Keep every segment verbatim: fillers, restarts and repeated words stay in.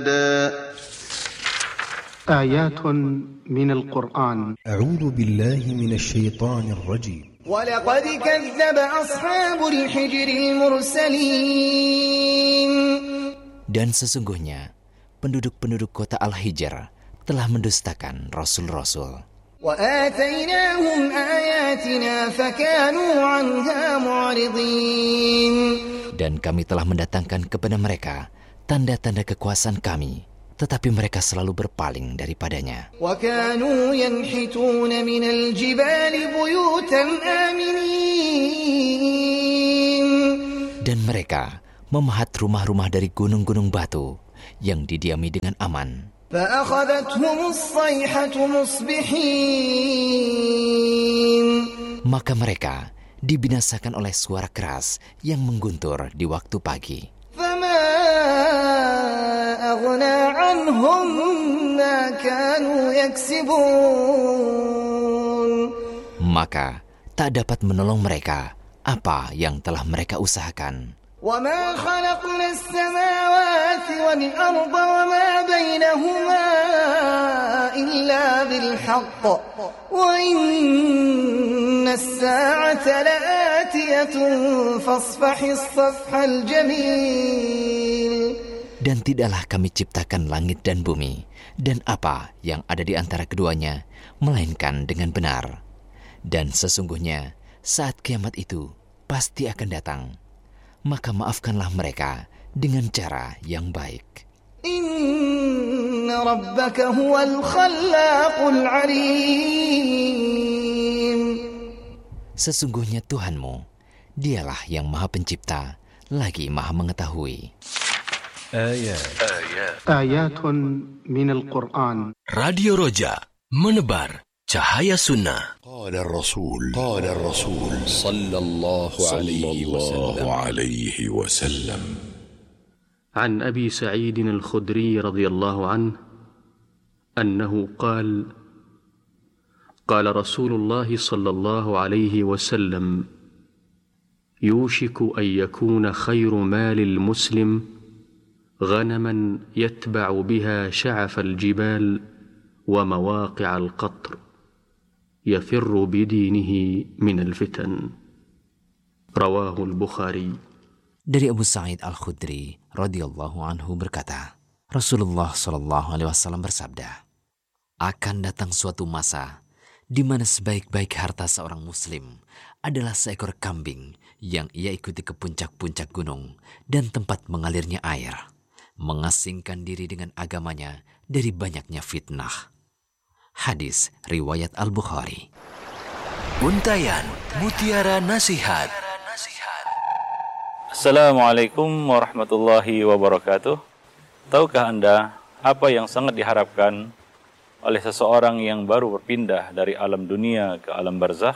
آيات من القرآن. أعوذ بالله من الشيطان الرجيم. ولقد كذب أصحاب الحجر المرسلين. Dan sesungguhnya penduduk-penduduk kota Al-Hijr telah mendustakan rasul-rasul. وآتيناهم آياتنا فكانوا عنها معرضين. Dan kami telah mendatangkan kepada mereka tanda-tanda kekuasaan kami, tetapi mereka selalu berpaling daripadanya. وكانوا ينحتون من الجبال بيوتا آمنين. Dan mereka memahat rumah-rumah dari gunung-gunung batu yang didiami dengan aman. فأخذتهم الصيحة مصبحين. Maka mereka dibinasakan oleh suara keras yang mengguntur di waktu pagi. فما أغنى عنهم ما كانوا يكسبون. Maka tak dapat menolong mereka apa yang telah mereka usahakan. وما خلقنا السماوات والأرض وما بينهما إلا بالحق وإن الساعة لآتية فاصفح الصفح الجميل. Dan tidaklah kami ciptakan langit dan bumi dan apa yang ada di antara keduanya, melainkan dengan benar. Dan sesungguhnya saat kiamat itu pasti akan datang. Maka maafkanlah mereka dengan cara yang baik. Inna rabbaka huwal khallaqul alim. Sesungguhnya Tuhanmu, dialah yang maha pencipta, lagi maha mengetahui. Ayat. Ayatun minal Qur'an. Radio Roja, menebar cahaya sunnah. قال الرسول قال الرسول صلى الله عليه وسلم عليه وسلم عن أبي سعيد الخدري رضي الله عنه أنه قال قال رسول الله صلى الله عليه وسلم يوشك أن يكون خير مال المسلم غنما يتبع بها شعف الجبال ومواقع القطر يفر بدينه من الفتن. رواه البخاري. Dari Abu Sa'id Al-Khudri radhiyallahu anhu berkata, Rasulullah shallallahu alaihi wasallam bersabda, akan datang suatu masa di mana sebaik-baik harta seorang muslim adalah seekor kambing yang ia ikuti ke puncak-puncak gunung dan tempat mengalirnya air, mengasingkan diri dengan agamanya dari banyaknya fitnah. Hadis riwayat Al-Bukhari. Untayan Mutiara Nasihat. Assalamualaikum warahmatullahi wabarakatuh. Tahukah Anda apa yang sangat diharapkan oleh seseorang yang baru berpindah dari alam dunia ke alam barzakh?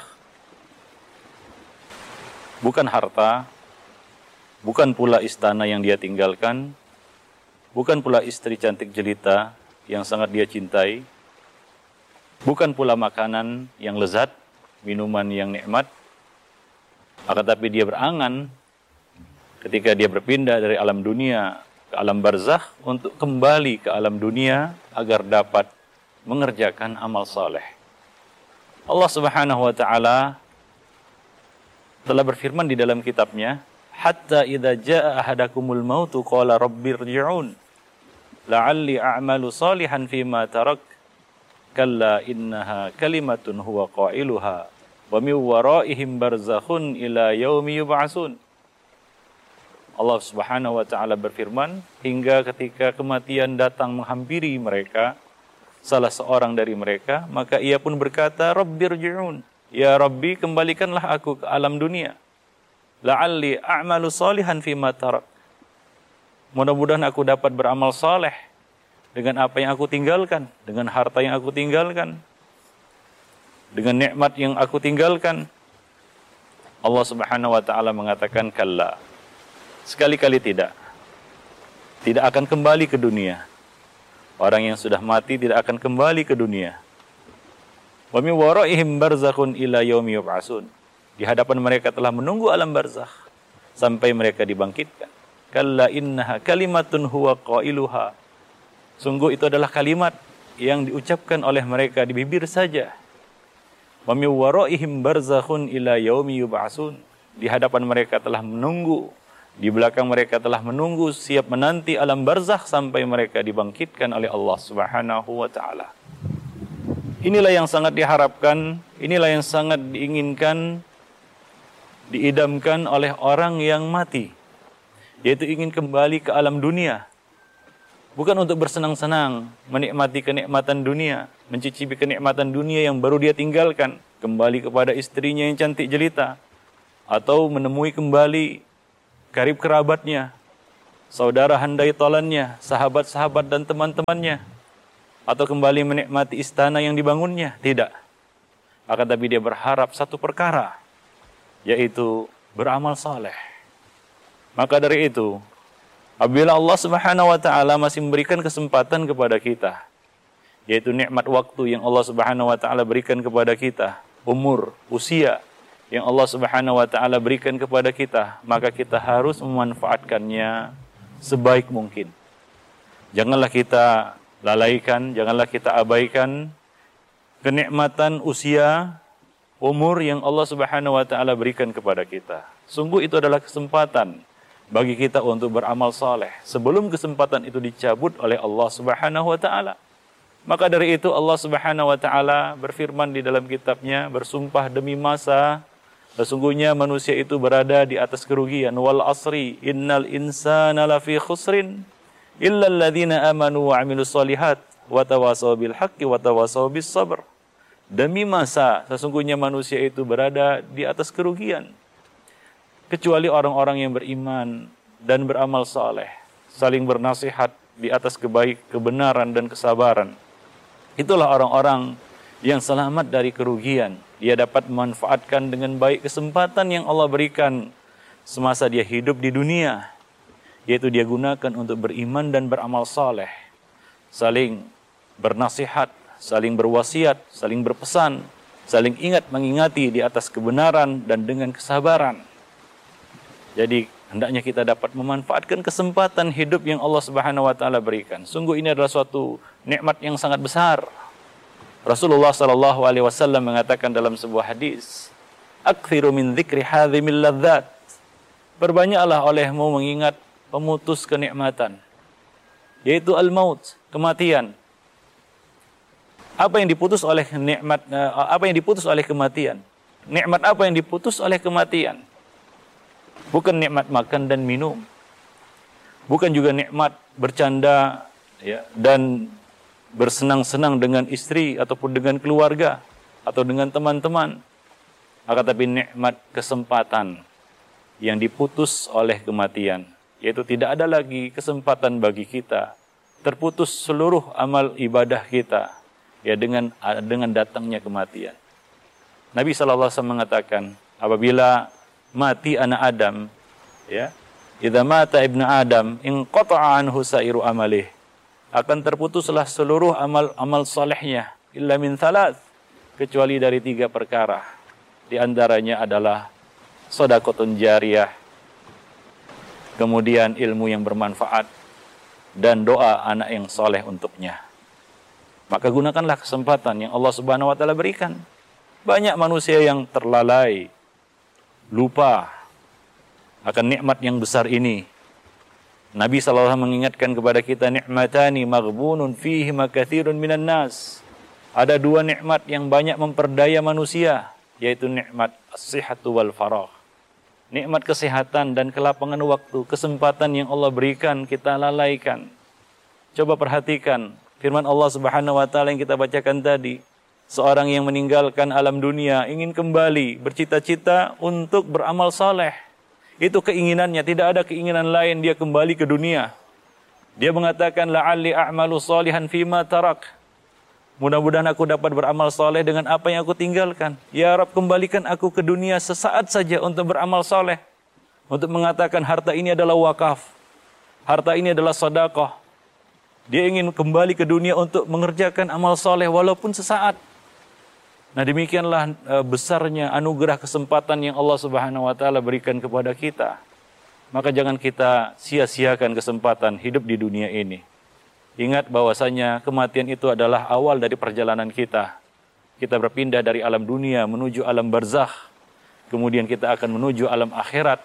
Bukan harta, bukan pula istana yang dia tinggalkan, bukan pula istri cantik jelita yang sangat dia cintai, bukan pula makanan yang lezat, minuman yang nikmat, akan tapi dia berangan ketika dia berpindah dari alam dunia ke alam barzakh untuk kembali ke alam dunia agar dapat mengerjakan amal saleh. Allah Subhanahu wa taala telah berfirman di dalam kitabnya, hatta idza jaa ahadakumul mautu qala rabbirji'un la'alli a'malu salihan fima tarak kalla innaha kalimatun huwa qailuha wa min waraihim barzakhun ila yaumi yub'atsun. Allah Subhanahu wa taala berfirman, hingga ketika kematian datang menghampiri mereka, salah seorang dari mereka, maka ia pun berkata, rabbirji'un, ya Rabbi, kembalikanlah aku ke alam dunia, la'alli a'malu salihan fima tarak, mudah-mudahan aku dapat beramal saleh dengan apa yang aku tinggalkan, dengan harta yang aku tinggalkan, dengan nikmat yang aku tinggalkan. Allah Subhanahu wa taala mengatakan, kalla, sekali-kali tidak. Tidak akan kembali ke dunia. Orang yang sudah mati tidak akan kembali ke dunia. Wa min waraihim barzakhun ila yaumi yub'atsun. Di hadapan mereka telah menunggu alam barzakh sampai mereka dibangkitkan. Kalla innaha kalimatun huwa qailuha. Sungguh itu adalah kalimat yang diucapkan oleh mereka di bibir saja. Wa min waraihim barzakhun ila yaumi yub'atsun. Di hadapan mereka telah menunggu, di belakang mereka telah menunggu, siap menanti alam barzakh sampai mereka dibangkitkan oleh Allah Subhanahu wa taala. Inilah yang sangat diharapkan, inilah yang sangat diinginkan, diidamkan oleh orang yang mati, yaitu ingin kembali ke alam dunia. Bukan untuk bersenang-senang, menikmati kenikmatan dunia, mencicipi kenikmatan dunia yang baru dia tinggalkan, kembali kepada istrinya yang cantik jelita, atau menemui kembali karib kerabatnya, saudara handai tolannya, sahabat-sahabat dan teman-temannya, atau kembali menikmati istana yang dibangunnya. Tidak. Akan tapi dia berharap satu perkara, yaitu beramal saleh. Maka dari itu, apabila Allah Subhanahu wa taala masih memberikan kesempatan kepada kita, yaitu nikmat waktu yang Allah Subhanahu wa taala berikan kepada kita, umur, usia yang Allah Subhanahu wa taala berikan kepada kita, maka kita harus memanfaatkannya sebaik mungkin. Janganlah kita lalaikan, janganlah kita abaikan kenikmatan usia, umur yang Allah Subhanahu wa taala berikan kepada kita. Sungguh itu adalah kesempatan bagi kita untuk beramal saleh sebelum kesempatan itu dicabut oleh Allah Subhanahu wa taala. Maka dari itu Allah Subhanahu wa taala berfirman di dalam kitabnya, bersumpah demi masa, sesungguhnya manusia itu berada di atas kerugian. Wal asri innal insana lafi khusrin illa alladhina amanu wa amilus solihat wa tawasaw bil haqqi wa tawasaw bis sabr. Demi masa, sesungguhnya manusia itu berada di atas kerugian, kecuali orang-orang yang beriman dan beramal saleh, saling bernasihat di atas kebaik, kebenaran dan kesabaran. Itulah orang-orang yang selamat dari kerugian. Dia dapat memanfaatkan dengan baik kesempatan yang Allah berikan semasa dia hidup di dunia, yaitu dia gunakan untuk beriman dan beramal saleh, saling bernasihat, saling berwasiat, saling berpesan, saling ingat mengingati di atas kebenaran dan dengan kesabaran. Jadi hendaknya kita dapat memanfaatkan kesempatan hidup yang Allah Subhanahu wa taala berikan. Sungguh ini adalah suatu nikmat yang sangat besar. Rasulullah sallallahu alaihi wasallam mengatakan dalam sebuah hadis, "Aktsiru min dzikri hadzimil ladzat." Perbanyaklah olehmu mengingat pemutus kenikmatan, yaitu al-maut, kematian. Apa yang diputus oleh nikmat apa yang diputus oleh kematian? Nikmat apa yang diputus oleh kematian? Bukan nikmat makan dan minum. Bukan juga nikmat bercanda ya, dan bersenang-senang dengan istri ataupun dengan keluarga atau dengan teman-teman. Akan tapi nikmat kesempatan yang diputus oleh kematian, yaitu tidak ada lagi kesempatan bagi kita, terputus seluruh amal ibadah kita ya dengan dengan datangnya kematian. Nabi sallallahu alaihi wasallam mengatakan, apabila mati anak Adam, ya, idza mata ibnu Adam inqata'a anhu sairu amalih, akan terputuslah seluruh amal amal salehnya, illa min thalath, kecuali dari tiga perkara. Di antaranya adalah shadaqatun jariyah, kemudian ilmu yang bermanfaat, dan doa anak yang soleh untuknya. Maka gunakanlah kesempatan yang Allah Subhanahu wa taala berikan. Banyak manusia yang terlalai, lupa akan nikmat yang besar ini. Nabi sallallahu alaihi wasallam mengingatkan kepada kita, nikmatani maghbunun fihi makatsirun minan nas. Ada dua nikmat yang banyak memperdaya manusia, yaitu nikmat as-sihhatu wal faragh. Nikmat kesehatan dan kelapangan waktu, kesempatan yang Allah berikan kita lalaikan. Coba perhatikan firman Allah Subhanahu wa taala yang kita bacakan tadi. Seorang yang meninggalkan alam dunia ingin kembali, bercita-cita untuk beramal saleh. Itu keinginannya, tidak ada keinginan lain dia kembali ke dunia. Dia mengatakan, la'alli a'malu salihan fima tarak. Mudah-mudahan aku dapat beramal saleh dengan apa yang aku tinggalkan. Ya Rabb, kembalikan aku ke dunia sesaat saja untuk beramal saleh. Untuk mengatakan harta ini adalah wakaf. Harta ini adalah sedekah. Dia ingin kembali ke dunia untuk mengerjakan amal saleh walaupun sesaat. Nah, demikianlah uh, besarnya anugerah kesempatan yang Allah Subhanahu wa taala berikan kepada kita. Maka jangan kita sia-siakan kesempatan hidup di dunia ini. Ingat bahwasanya kematian itu adalah awal dari perjalanan kita. Kita berpindah dari alam dunia menuju alam barzakh. Kemudian kita akan menuju alam akhirat.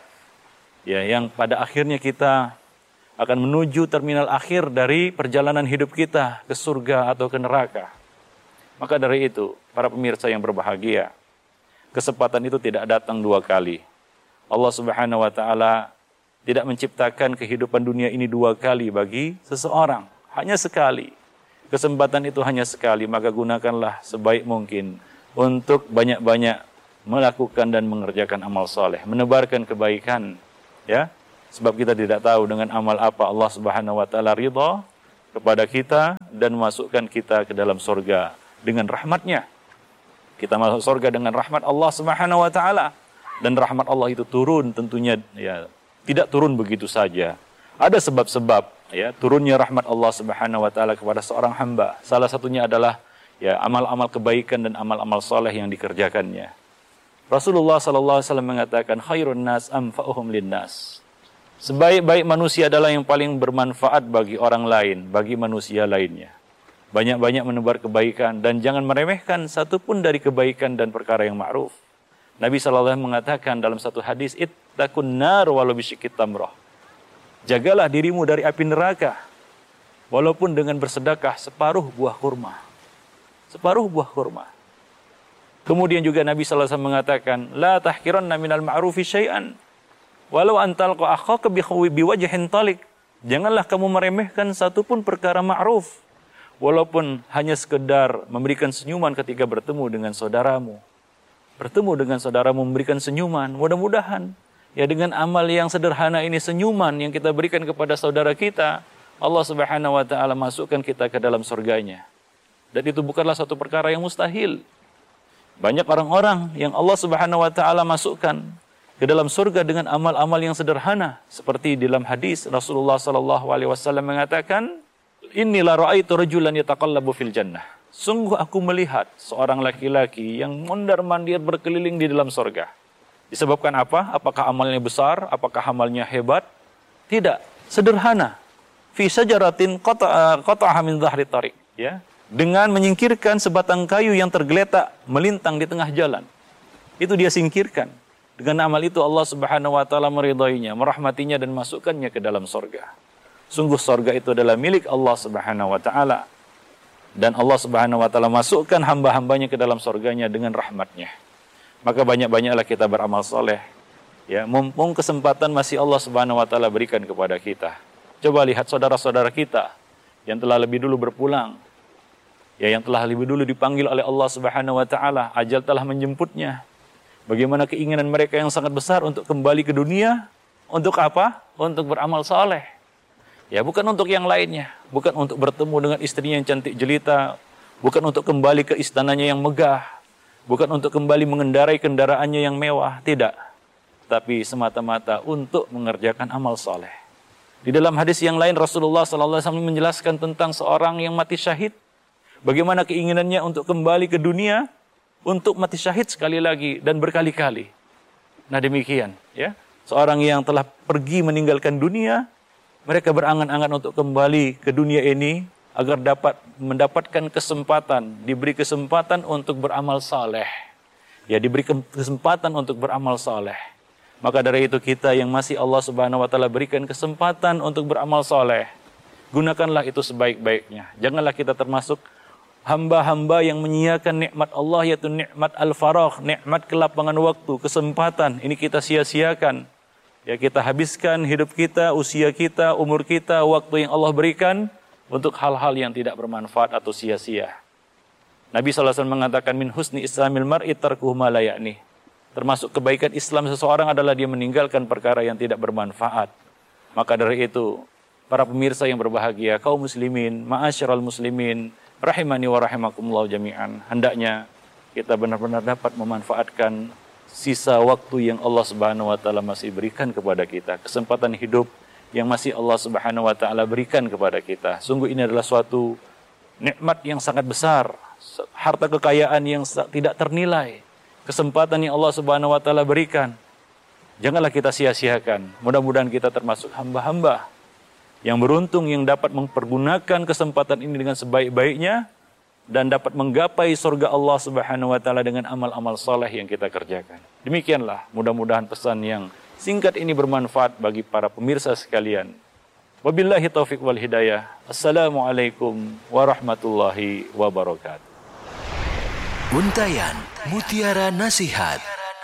Ya, yang pada akhirnya kita akan menuju terminal akhir dari perjalanan hidup kita ke surga atau ke neraka. Maka dari itu, para pemirsa yang berbahagia, kesempatan itu tidak datang dua kali. Allah Subhanahu wa taala tidak menciptakan kehidupan dunia ini dua kali bagi seseorang, hanya sekali. Kesempatan itu hanya sekali, maka gunakanlah sebaik mungkin untuk banyak-banyak melakukan dan mengerjakan amal soleh, menebarkan kebaikan, ya. Sebab kita tidak tahu dengan amal apa Allah Subhanahu wa taala ridha kepada kita dan memasukkan kita ke dalam surga dengan rahmatnya. Kita masuk surga dengan rahmat Allah Subhanahu wa taala, dan rahmat Allah itu turun tentunya ya tidak turun begitu saja. Ada sebab-sebab ya turunnya rahmat Allah Subhanahu wa taala kepada seorang hamba. Salah satunya adalah ya amal-amal kebaikan dan amal-amal soleh yang dikerjakannya. Rasulullah sallallahu alaihi wasallam mengatakan khairun nas anfa'uhum linnas. Sebaik-baik manusia adalah yang paling bermanfaat bagi orang lain, bagi manusia lainnya. Banyak-banyak menebar kebaikan dan jangan meremehkan satu pun dari kebaikan dan perkara yang ma'ruf. Nabi shallallahu alaihi wasallam mengatakan dalam satu hadis, ittaqun nar walau bisyikit tamrah. Jagalah dirimu dari api neraka, walaupun dengan bersedekah separuh buah kurma. Separuh buah kurma. Kemudian juga Nabi shallallahu alaihi wasallam mengatakan, la tahkiranna minal ma'rufi syai'an, walau antalqa akhaka biwajhin talik. Janganlah kamu meremehkan satu pun perkara ma'ruf, walaupun hanya sekedar memberikan senyuman ketika bertemu dengan saudaramu. Bertemu dengan saudaramu memberikan senyuman, mudah-mudahan ya dengan amal yang sederhana ini, senyuman yang kita berikan kepada saudara kita, Allah Subhanahu wa taala masukkan kita ke dalam surganya. Dan itu bukanlah satu perkara yang mustahil. Banyak orang-orang yang Allah Subhanahu wa taala masukkan ke dalam surga dengan amal-amal yang sederhana, seperti dalam hadis Rasulullah sallallahu alaihi wasallam mengatakan, inni la ra'aitu rajulan yataqallabu fil jannah. Sungguh aku melihat seorang laki-laki yang mondar-mandir berkeliling di dalam surga. Disebabkan apa? Apakah amalnya besar? Apakah amalnya hebat? Tidak, sederhana. Fi sajaratin qata'aha min dhahri tariq, ya. Dengan menyingkirkan sebatang kayu yang tergeletak melintang di tengah jalan. Itu dia singkirkan. Dengan amal itu Allah Subhanahu wa taala meridainya, merahmatinya dan masukkannya ke dalam surga. Sungguh surga itu adalah milik Allah Subhanahu wa taala. Dan Allah Subhanahu wa taala masukkan hamba-hambanya ke dalam surganya dengan rahmatnya. Maka banyak-banyaklah kita beramal soleh. Ya, mumpung kesempatan masih Allah Subhanahu wa taala berikan kepada kita. Coba lihat saudara-saudara kita yang telah lebih dulu berpulang. Ya, yang telah lebih dulu dipanggil oleh Allah Subhanahu wa taala, ajal telah menjemputnya. Bagaimana keinginan mereka yang sangat besar untuk kembali ke dunia? Untuk apa? Untuk beramal soleh. Ya, bukan untuk yang lainnya, bukan untuk bertemu dengan istrinya yang cantik jelita, bukan untuk kembali ke istananya yang megah, bukan untuk kembali mengendarai kendaraannya yang mewah, tidak. Tapi semata-mata untuk mengerjakan amal soleh. Di dalam hadis yang lain Rasulullah sallallahu alaihi wasallam menjelaskan tentang seorang yang mati syahid, bagaimana keinginannya untuk kembali ke dunia, untuk mati syahid sekali lagi dan berkali-kali. Nah demikian, ya, seorang yang telah pergi meninggalkan dunia, mereka berangan-angan untuk kembali ke dunia ini agar dapat mendapatkan kesempatan, diberi kesempatan untuk beramal saleh. Ya, diberi kesempatan untuk beramal saleh. Maka dari itu kita yang masih Allah Subhanahu wa taala berikan kesempatan untuk beramal saleh, gunakanlah itu sebaik-baiknya. Janganlah kita termasuk hamba-hamba yang menyia-nyiakan nikmat Allah, yaitu nikmat al-faragh, nikmat kelapangan waktu, kesempatan. Ini kita sia-siakan. Ya, kita habiskan hidup kita, usia kita, umur kita, waktu yang Allah berikan untuk hal-hal yang tidak bermanfaat atau sia-sia. Nabi shallallahu alaihi wasallam mengatakan, min husni islamil mar'i tarkuhu ma la ya'ni. Termasuk kebaikan Islam seseorang adalah dia meninggalkan perkara yang tidak bermanfaat. Maka dari itu, para pemirsa yang berbahagia, kaum muslimin, ma'asyiral muslimin, rahimani wa rahimakumullah jami'an, hendaknya kita benar-benar dapat memanfaatkan sisa waktu yang Allah Subhanahu wa taala masih berikan kepada kita, kesempatan hidup yang masih Allah Subhanahu wa taala berikan kepada kita. Sungguh ini adalah suatu nikmat yang sangat besar, harta kekayaan yang tidak ternilai, kesempatan yang Allah Subhanahu wa taala berikan. Janganlah kita sia-siakan. Mudah-mudahan kita termasuk hamba-hamba Yang beruntung yang dapat mempergunakan kesempatan ini dengan sebaik-baiknya dan dapat menggapai surga Allah Subhanahu wa taala dengan amal-amal saleh yang kita kerjakan. Demikianlah, mudah-mudahan pesan yang singkat ini bermanfaat bagi para pemirsa sekalian. Wabillahi taufiq wal hidayah. Assalamualaikum warahmatullahi wabarakatuh. Untayan Mutiara Nasihat.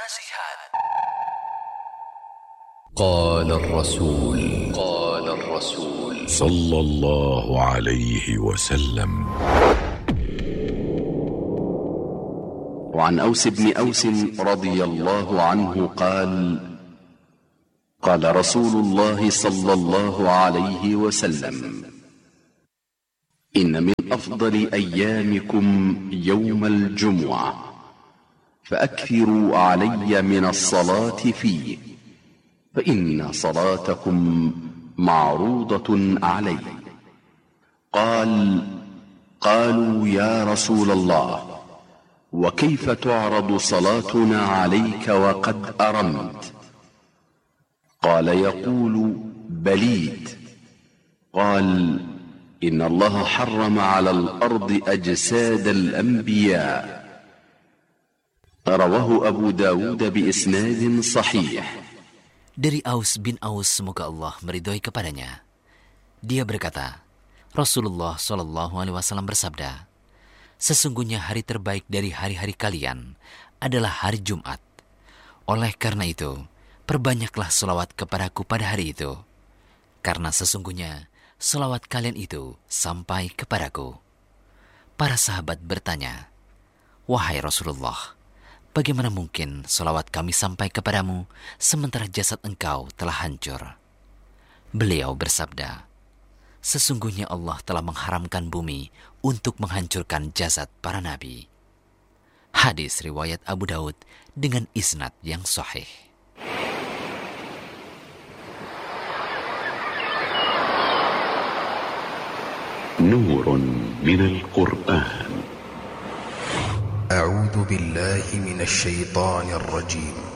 Qala ar-Rasul Qala ar-Rasul sallallahu alaihi wasallam. وعن أوس بن أوس رضي الله عنه قال قال رسول الله صلى الله عليه وسلم إن من أفضل أيامكم يوم الجمعة فأكثروا علي من الصلاة فيه فإن صلاتكم معروضة علي. قال قالوا يا رسول الله وكيف تعرض صلاتنا عليك وقد أرمت؟ قال يقول بليد. قال إن الله حرم على الأرض أجساد الأنبياء. رواه أبو داود بإسناد صحيح. Dari Aus bin Aus, semoga Allah meridhoi kepadanya. Dia berkata, Rasulullah shallallahu alaihi wasallam bersabda, sesungguhnya hari terbaik dari hari-hari kalian adalah hari Jumat. Oleh karena itu, perbanyaklah selawat kepadaku pada hari itu. Karena sesungguhnya selawat kalian itu sampai kepadaku. Para sahabat bertanya, wahai Rasulullah, bagaimana mungkin selawat kami sampai kepadamu sementara jasad engkau telah hancur? Beliau bersabda, sesungguhnya Allah telah mengharamkan bumi untuk menghancurkan jasad para nabi. Hadis riwayat Abu Daud dengan isnad yang sahih. Nurun minal Qur'an. أعوذ بالله من الشيطان الرجيم